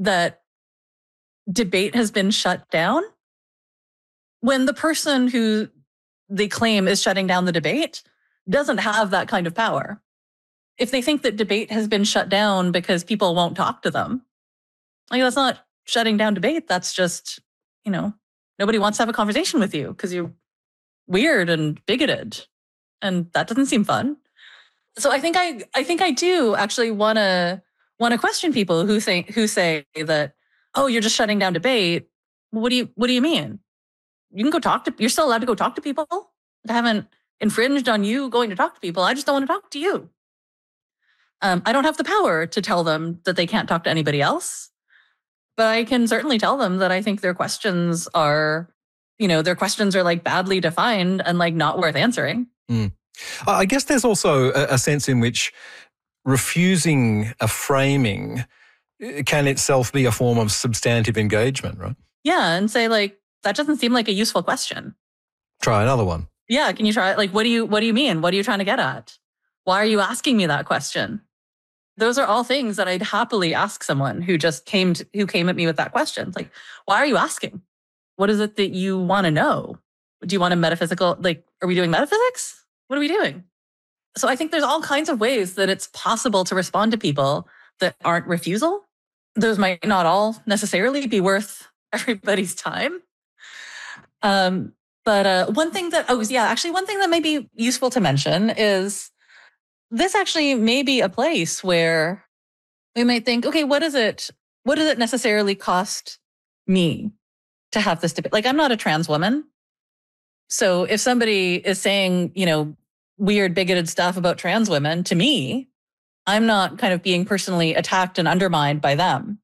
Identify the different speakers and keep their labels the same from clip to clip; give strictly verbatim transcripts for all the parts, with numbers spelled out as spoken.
Speaker 1: that debate has been shut down when the person who they claim is shutting down the debate doesn't have that kind of power. If they think that debate has been shut down because people won't talk to them, like that's not shutting down debate. That's just, you know, nobody wants to have a conversation with you because you're weird and bigoted. And that doesn't seem fun. So I think I I think I do actually want to want to question people who think who say that, oh, you're just shutting down debate. What do you what do you mean? You can go talk to you're still allowed to go talk to people. I haven't infringed on you going to talk to people. I just don't want to talk to you. Um, I don't have the power to tell them that they can't talk to anybody else. But I can certainly tell them that I think their questions are, you know, their questions are like badly defined and like not worth answering.
Speaker 2: Mm. I guess there's also a, a sense in which refusing a framing can itself be a form of substantive engagement, right?
Speaker 1: Yeah, and say like, that doesn't seem like a useful question.
Speaker 2: Try another one.
Speaker 1: Yeah, can you try it? Like, what do you what do you mean? What are you trying to get at? Why are you asking me that question? Those are all things that I'd happily ask someone who just came to, who came at me with that question. It's like, why are you asking? What is it that you want to know? Do you want a metaphysical, like, are we doing metaphysics? What are we doing? So I think there's all kinds of ways that it's possible to respond to people that aren't refusal. Those might not all necessarily be worth everybody's time. Um, but uh, one thing that, oh yeah, actually one thing that may be useful to mention is this actually may be a place where we might think, okay, what is it, what does it necessarily cost me to have this debate? Like, I'm not a trans woman. So if somebody is saying, you know, weird, bigoted stuff about trans women to me, I'm not kind of being personally attacked and undermined by them.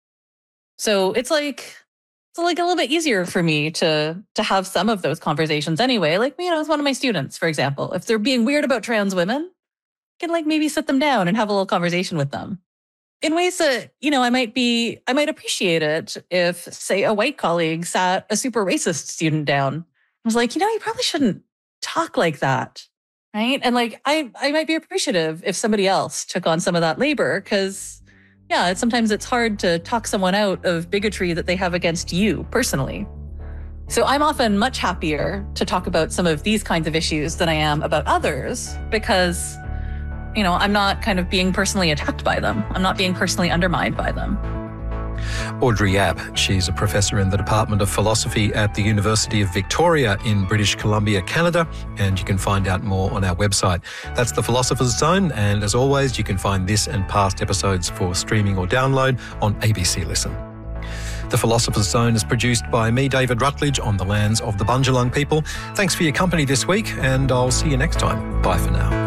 Speaker 1: So it's like, it's like a little bit easier for me to, to have some of those conversations anyway. Like, you know, as one of my students, for example, if they're being weird about trans women, I can like maybe sit them down and have a little conversation with them in ways that, you know, I might be, I might appreciate it if, say, a white colleague sat a super racist student down and was like, you know, you probably shouldn't talk like that. Right. And like, I, I might be appreciative if somebody else took on some of that labor because, yeah, it's, sometimes it's hard to talk someone out of bigotry that they have against you personally. So I'm often much happier to talk about some of these kinds of issues than I am about others because, you know, I'm not kind of being personally attacked by them. I'm not being personally undermined by them.
Speaker 2: Audrey Yap, she's a professor in the Department of Philosophy at the University of Victoria in British Columbia, Canada, and you can find out more on our website. That's The Philosopher's Zone, and as always, you can find this and past episodes for streaming or download on A B C Listen. The Philosopher's Zone is produced by me, David Rutledge, on the lands of the Bundjalung people. Thanks for your company this week, and I'll see you next time. Bye for now.